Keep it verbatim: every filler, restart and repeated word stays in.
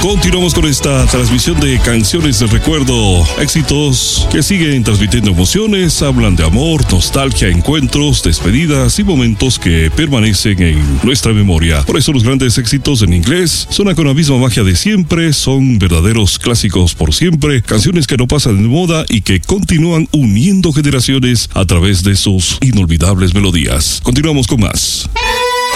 Continuamos con esta transmisión de canciones de recuerdo, éxitos que siguen transmitiendo emociones, hablan de amor, nostalgia, encuentros, despedidas y momentos que permanecen en nuestra memoria. Por eso los grandes éxitos en inglés suenan con la misma magia de siempre, son verdaderos clásicos por siempre, canciones que no pasan de moda y que continúan uniendo generaciones a través de sus inolvidables melodías. Continuamos con más.